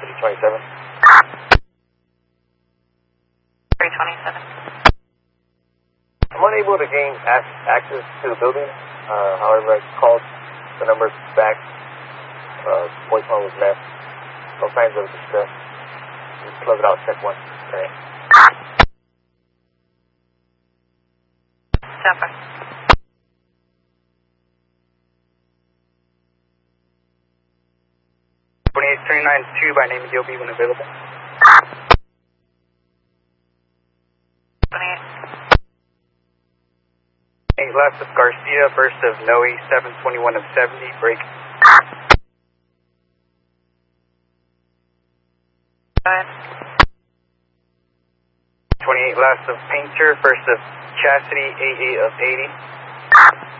327. 327. I'm unable to gain access to the building. However, I called the number back. Voicemail was left. No signs of distress. Just close it out. Check one. Alright. Seven. 28392 by name DOB when available. 28. 8 left of Garcia, first of Noe, 721 of 70, break. 5. 28 last of Painter, first of Chastity, 88 of 80.